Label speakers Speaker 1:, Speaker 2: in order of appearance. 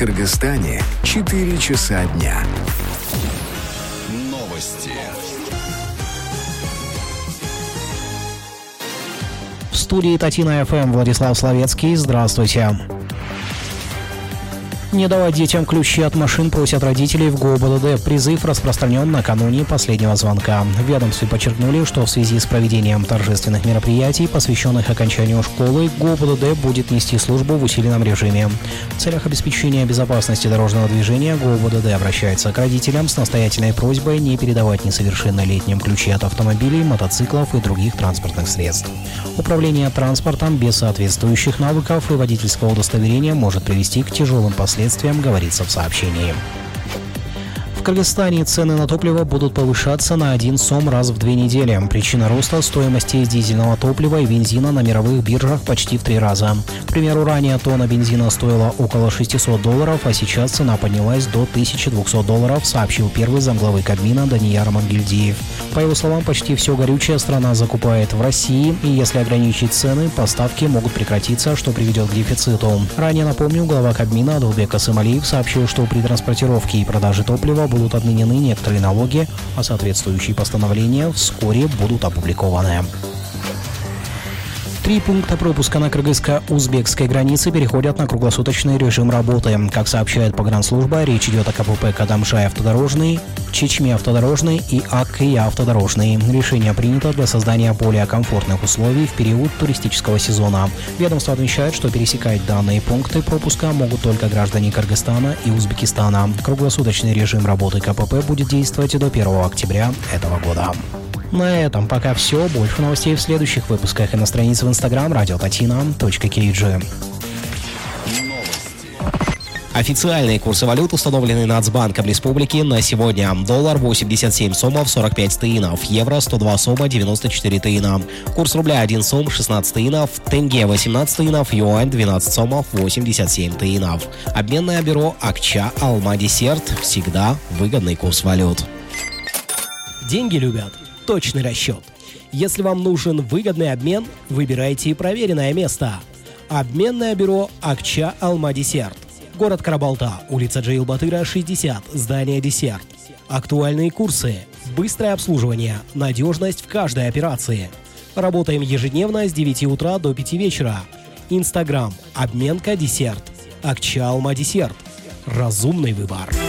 Speaker 1: Кыргызстане 4 часа дня.
Speaker 2: Новости.
Speaker 3: В студии Татина ФМ Владислав Словецкий. Здравствуйте. Не давать детям ключи от машин просят родителей в ГОБДД. Призыв распространен накануне последнего звонка. В ведомстве подчеркнули, что в связи с проведением торжественных мероприятий, посвященных окончанию школы, ГОБДД будет нести службу в усиленном режиме. В целях обеспечения безопасности дорожного движения ГОБДД обращается к родителям с настоятельной просьбой не передавать несовершеннолетним ключи от автомобилей, мотоциклов и других транспортных средств. Управление транспортом без соответствующих навыков и водительского удостоверения может привести к тяжелым последствиям, говорится в сообщении. В Кыргызстане цены на топливо будут повышаться на 1 сом раз в 2 недели. Причина роста стоимости дизельного топлива и бензина на мировых биржах почти в 3 раза. К примеру, ранее тонна бензина стоила около $600, а сейчас цена поднялась до $1200, сообщил первый замглавы Кабмина Данияр Мангельдиев. По его словам, почти все горючее страна закупает в России, и если ограничить цены, поставки могут прекратиться, что приведет к дефициту. Ранее, напомню, глава Кабмина Адылбек Асымалиев сообщил, что при транспортировке и продаже топлива будут отменены некоторые налоги, а соответствующие постановления вскоре будут опубликованы. 3 пункта пропуска на кыргызско-узбекской границе переходят на круглосуточный режим работы. Как сообщает погранслужба, речь идет о КПП Кадамшай автодорожный, Чечме автодорожный и Аккия автодорожный. Решение принято для создания более комфортных условий в период туристического сезона. Ведомство отмечает, что пересекать данные пункты пропуска могут только граждане Кыргызстана и Узбекистана. Круглосуточный режим работы КПП будет действовать до 1 октября этого года. На этом пока все. Больше новостей в следующих выпусках и на странице в Instagram radiotatina.kg. Официальные курсы валют установлены Нацбанком Республики на сегодня. Доллар 87 сомов 45 тыинов, евро 102 сома 94 тыина. Курс рубля 1 сом 16 тыинов, тенге 18 тыинов, юань 12 сомов 87 тыинов. Обменное бюро Акча Алма Десерт. Всегда выгодный курс валют.
Speaker 4: Деньги любят точный расчет. Если вам нужен выгодный обмен, выбирайте проверенное место. Обменное бюро Акча Алма Десерт. Город Карабалта, улица Джейлбатыра, 60, здание Десерт. Актуальные курсы, быстрое обслуживание, надежность в каждой операции. Работаем ежедневно с 9 утра до 5 вечера. Инстаграм, обменка Десерт. Акча Алма Десерт. Разумный выбор.